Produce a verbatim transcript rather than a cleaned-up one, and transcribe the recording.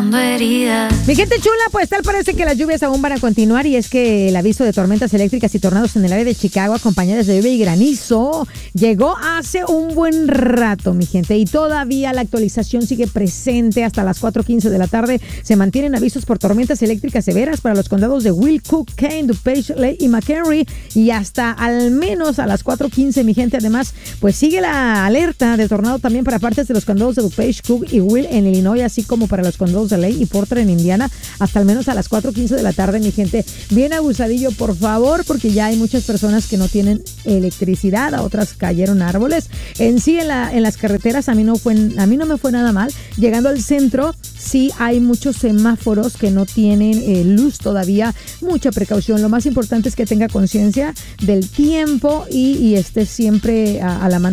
sanando heridas. Mi gente chula, pues tal parece que las lluvias aún van a continuar y es que el aviso de tormentas eléctricas y tornados en el área de Chicago acompañadas de lluvia y granizo llegó hace un buen rato, mi gente, y todavía la actualización sigue presente hasta las cuatro quince de la tarde. Se mantienen avisos por tormentas eléctricas severas para los condados de Will, Cook, Kane, DuPage, Lake y McHenry y hasta al menos a las cuatro quince, mi gente. Además, pues sigue la alerta de tornado también para partes de los condados de DuPage, Cook y Will en Illinois, así como para los condados de Lake y Porter en Indiana hasta al menos a las cuatro quince de la tarde, mi gente. Bien abusadillo, por favor, porque ya hay muchas personas que no tienen electricidad, a otras cayeron árboles. En sí, en, la, en las carreteras a mí, no fue, a mí no me fue nada mal. Llegando al centro, sí hay muchos semáforos que no tienen eh, luz todavía. Mucha precaución. Lo más importante es que tenga conciencia del tiempo y, y esté siempre a, a la mano